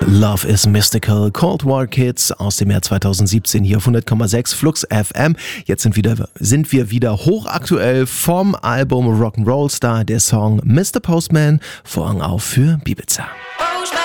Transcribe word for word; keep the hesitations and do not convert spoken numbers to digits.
Love is Mystical, Cold War Kids aus dem Jahr zweitausendsiebzehn hier auf hundert Komma sechs Flux F M. Jetzt sind, wieder, sind wir wieder hochaktuell vom Album Rock'n'Roll Star, der Song Mister Postman, Vorhang auf für Ibiza.